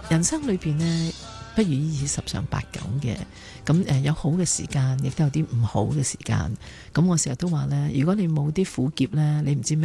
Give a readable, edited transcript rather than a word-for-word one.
人生裏邊呢，不如意十常八九嘅。咁有好嘅時間，亦都有啲唔好嘅時間。咁我成日都話呢，如果你冇啲苦澀呢，你唔知咩